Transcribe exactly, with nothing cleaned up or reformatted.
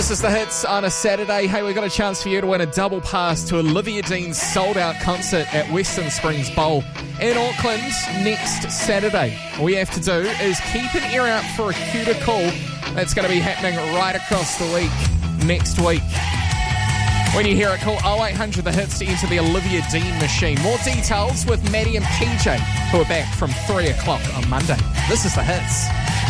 This is the hits on a Saturday. Hey, we've got a chance for you to win a double pass to Olivia Dean's sold-out concert at Western Springs Bowl in Auckland next Saturday. All you have to do is keep an ear out for a cuter call that's going to be happening right across the week next week. When you hear it, call oh eight hundred the hits to enter the Olivia Dean machine. More details with Maddie and P J, who are back from three o'clock on Monday. This is the hits.